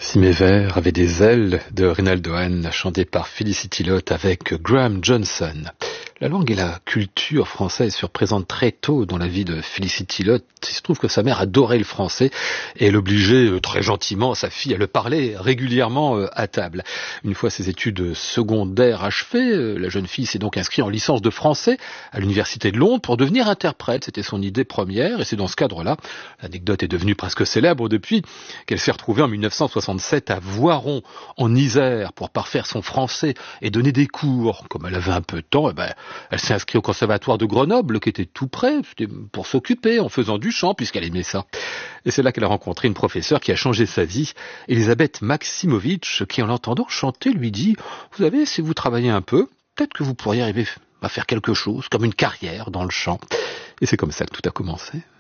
Si mes vers avaient des ailes de Reynaldo Hahn, chanté par Felicity Lott avec Graham Johnson. La langue et la culture française furent présentes très tôt dans la vie de Felicity Lott. Il se trouve que sa mère adorait le français et elle obligeait très gentiment sa fille à le parler régulièrement à table. Une fois ses études secondaires achevées, la jeune fille s'est donc inscrite en licence de français à l'université de Londres pour devenir interprète. C'était son idée première et c'est dans ce cadre-là, l'anecdote est devenue presque célèbre depuis, qu'elle s'est retrouvée en 1967 à Voiron, en Isère, pour parfaire son français et donner des cours. Comme elle avait un peu de temps, elle s'est inscrite au conservatoire de Grenoble, qui était tout près, c'était pour s'occuper en faisant du chant, puisqu'elle aimait ça. Et c'est là qu'elle a rencontré une professeure qui a changé sa vie, Elisabeth Maximovitch, qui en l'entendant chanter lui dit « Vous savez, si vous travaillez un peu, peut-être que vous pourriez arriver à faire quelque chose, comme une carrière dans le chant. » Et c'est comme ça que tout a commencé.